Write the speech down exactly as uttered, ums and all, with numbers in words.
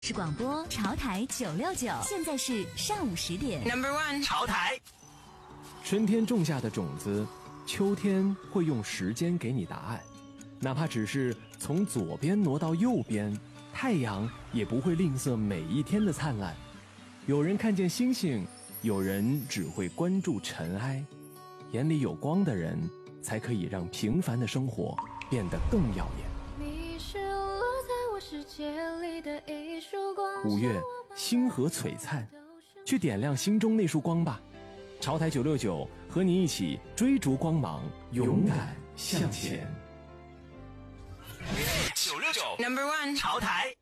是广播潮台九六九，现在是上午十点。 Number one 潮台。 春天种下的种子，秋天会用时间给你答案，哪怕只是从左边挪到右边，太阳也不会吝啬每一天的灿烂。有人看见星星，有人只会关注尘埃。眼里有光的人，才可以让平凡的生活变得更耀眼。五月，星河璀璨，去点亮心中那束光吧。潮台九六九和你一起追逐光芒，勇敢向前。 九六九 Number one 潮台。